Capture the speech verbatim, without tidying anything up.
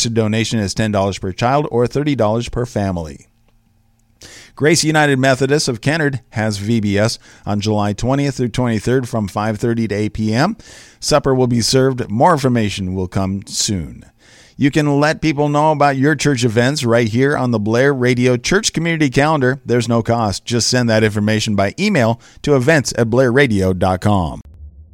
Requested donation is ten dollars per child or thirty dollars per family. Grace United Methodist of Kennard has V B S on July twentieth through twenty-third from five thirty to eight p.m. Supper will be served. More information will come soon. You can let people know about your church events right here on the Blair Radio Church Community Calendar. There's no cost. Just send that information by email to events at blair radio dot com.